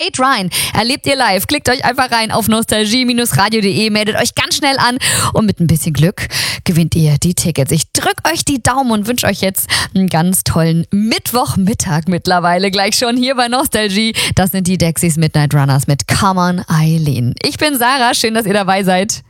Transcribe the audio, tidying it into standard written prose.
Kate Ryan erlebt ihr live. Klickt euch einfach rein auf nostalgie-radio.de, meldet euch ganz schnell an und mit ein bisschen Glück gewinnt ihr die Tickets. Ich drücke euch die Daumen und wünsche euch jetzt einen ganz tollen Mittwochmittag mittlerweile gleich schon hier bei Nostalgie. Das sind die Dexys Midnight Runners mit Come On Eileen. Ich bin Sarah, schön, dass ihr dabei seid.